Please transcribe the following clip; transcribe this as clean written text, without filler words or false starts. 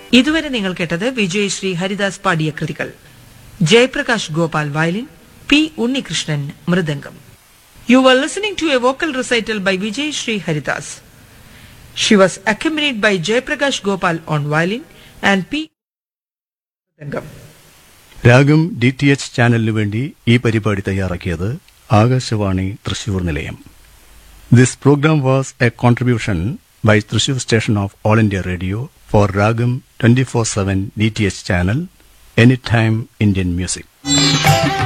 ഇതുവരെ നിങ്ങൾ കേട്ടത് വിജയശ്രീ ഹരിദാസ് പാടിയ കൃതികൾ. Jayaprakash Gopal violin, P Unnikrishnan mridangam. You were listening to a vocal recital by Vijayashree Haridas. She was accompanied by Jayaprakash Gopal on violin and P. Mridangam. രാഗം DTH ചാനലിനു വേണ്ടി ഈ പരിപാടി തയ്യാറാക്കിയത് ആകാശവാണി തൃശൂർ നിലയം. This program was a contribution by Thrissur station of All India Radio for Ragam 24/7 DTH channel, Anytime Indian Music.